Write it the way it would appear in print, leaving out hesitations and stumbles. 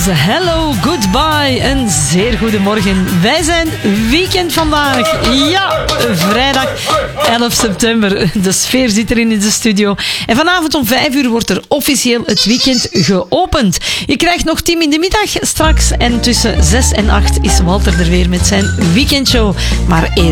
Hello, goodbye. Een zeer goede morgen. Wij zijn weekend vandaag. Ja, vrijdag 11 september. De sfeer zit erin in de studio. En vanavond om 5 uur wordt er officieel het weekend geopend. Je krijgt nog Tim in de middag straks. En tussen 6 en 8 is Walter er weer met zijn weekendshow. Maar eerst